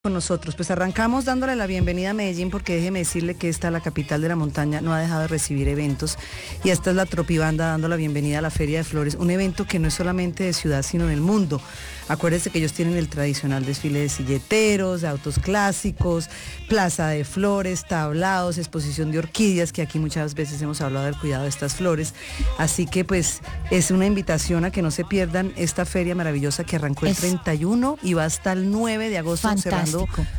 Con nosotros, pues arrancamos dándole la bienvenida a Medellín porque déjeme decirle que esta, la capital de la montaña, no ha dejado de recibir eventos y esta es la Tropibanda dando la bienvenida a la Feria de Flores, un evento que no es solamente de ciudad sino del mundo. Acuérdense que ellos tienen el tradicional desfile de silleteros, de autos clásicos, plaza de flores, tablados, exposición de orquídeas, que aquí muchas veces hemos hablado del cuidado de estas flores, así que pues es una invitación a que no se pierdan esta feria maravillosa que arrancó el 31 y va hasta el 9 de agosto cerrando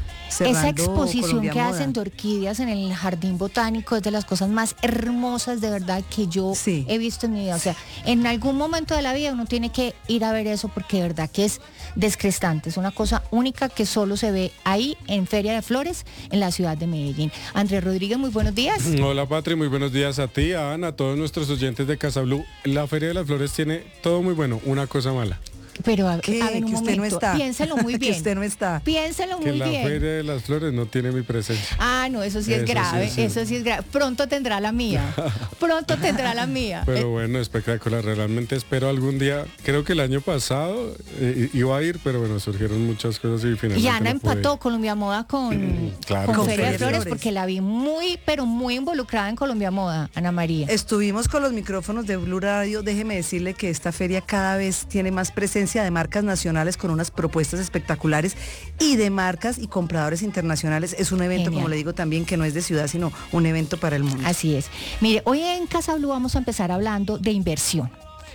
esa exposición Colombia que Moda. hacen de orquídeas en el jardín botánico es de las cosas más hermosas de verdad que yo he visto en mi vida. O sea, en algún momento de la vida uno tiene que ir a ver eso porque de verdad que es descrestante. Es una cosa única que solo se ve ahí en Feria de Flores en la ciudad de Medellín. Andrés Rodríguez, muy buenos días. Hola Patri, muy buenos días a ti, a Ana, a todos nuestros oyentes de Casa Blue. La Feria de las Flores tiene todo muy bueno, una cosa mala. Pero a ver un que momento, usted no está. Piénselo muy bien. Que usted no está. Piénselo muy bien. Que la Feria de las Flores no tiene mi presencia. Ah, no, eso sí es grave, eso sí es grave. Pronto tendrá la mía. Pronto tendrá la mía. Pero bueno, espectacular. Realmente espero algún día, creo que el año pasado iba a ir, pero bueno, surgieron muchas cosas y finalmente Y Ana no pude. empató Colombia Moda con Feria de Flores porque la vi muy, pero muy involucrada en Colombia Moda, Ana María. Estuvimos con los micrófonos de Blue Radio. Déjeme decirle que esta feria cada vez tiene más presencia de marcas nacionales con unas propuestas espectaculares y de marcas y compradores internacionales. Es un evento, como le digo también, que no es de ciudad, sino un evento para el mundo. Así es. Mire, hoy en Casa Blue vamos a empezar hablando de inversión.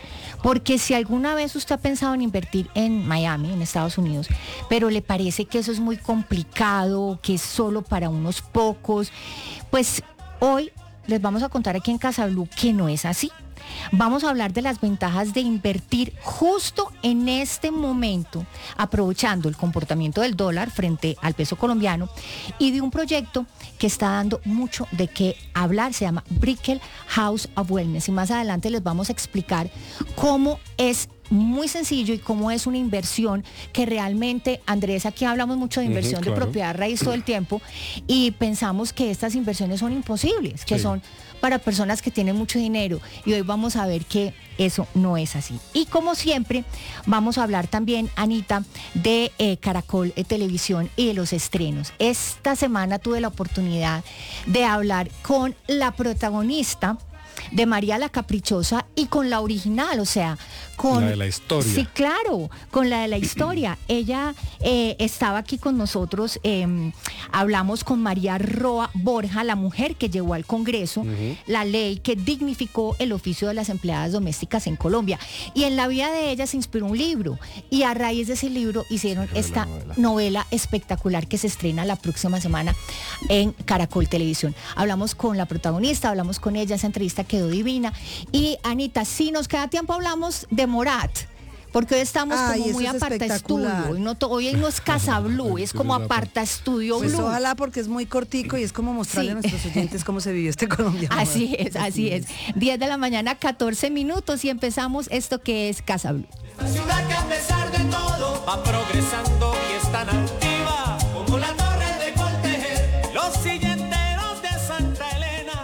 Porque si alguna vez usted ha pensado en invertir en Miami, en Estados Unidos, pero le parece que eso es muy complicado, que es solo para unos pocos, pues hoy les vamos a contar aquí en Casa Blue que no es así. Vamos a hablar de las ventajas de invertir justo en este momento, aprovechando el comportamiento del dólar frente al peso colombiano y de un proyecto que está dando mucho de qué hablar, se llama Brickell House of Wellness y más adelante les vamos a explicar cómo es muy sencillo y cómo es una inversión que realmente, Andrés, aquí hablamos mucho de inversión de propiedad raíz todo el tiempo y pensamos que estas inversiones son imposibles, que son para personas que tienen mucho dinero y hoy vamos a ver que eso no es así. Y como siempre, vamos a hablar también, Anita, de Caracol Televisión y de los estrenos. Esta semana tuve la oportunidad de hablar con la protagonista de María la Caprichosa y con la original, o sea, con la de la historia. Sí, claro, con la de la historia. Ella estaba aquí con nosotros, hablamos con María Roa Borja, la mujer que llevó al Congreso la ley que dignificó el oficio de las empleadas domésticas en Colombia. Y en la vida de ella se inspiró un libro y a raíz de ese libro hicieron esta novela espectacular que se estrena la próxima semana en Caracol Televisión. Hablamos con la protagonista, hablamos con ella, esa entrevista quedó divina. Y Anita, si nos queda tiempo hablamos de Morat, porque hoy estamos como muy aparta estudio. Hoy no es Casa Blue, es como aparta estudio pues Blue. Ojalá, porque es muy cortico y es como mostrarle a nuestros oyentes cómo se vivió este Colombia. Así es. 10 de la mañana, 14 minutos y empezamos esto que es Casa Blue. Esta ciudad que a pesar de todo va progresando y es tan altiva como la torre de Coltejer, los silleteros de Santa Elena.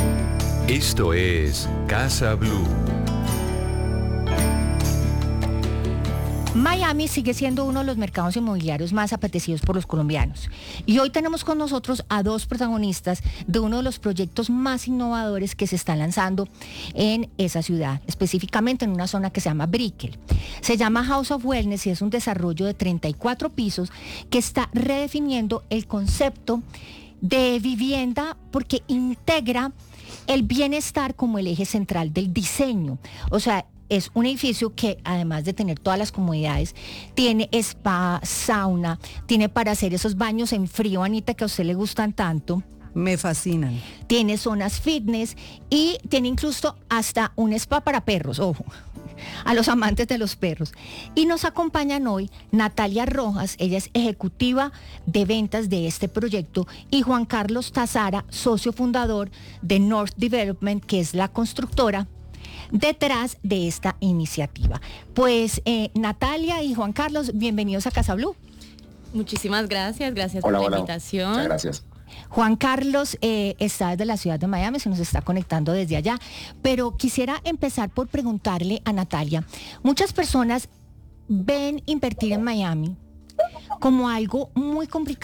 Esto es Casa Blue. Miami sigue siendo uno de los mercados inmobiliarios más apetecidos por los colombianos. Y hoy tenemos con nosotros a dos protagonistas de uno de los proyectos más innovadores que se están lanzando en esa ciudad, específicamente en una zona que se llama Brickell. Se llama House of Wellness y es un desarrollo de 34 pisos que está redefiniendo el concepto de vivienda porque integra el bienestar como el eje central del diseño. O sea, es un edificio que además de tener todas las comodidades, tiene spa, sauna, tiene para hacer esos baños en frío, Anita, que a usted le gustan tanto. Me fascinan. Tiene zonas fitness y tiene incluso hasta un spa para perros, ojo, a los amantes de los perros. Y nos acompañan hoy Natalia Rojas, ella es ejecutiva de ventas de este proyecto, y Juan Carlos Tazara, socio fundador de North Development, que es la constructora detrás de esta iniciativa. Pues Natalia y Juan Carlos, bienvenidos a Casa Blue. Muchísimas gracias por la invitación. Muchas gracias. Juan Carlos está desde la ciudad de Miami, se nos está conectando desde allá, pero quisiera empezar por preguntarle a Natalia, muchas personas ven invertir en Miami como algo muy complicado.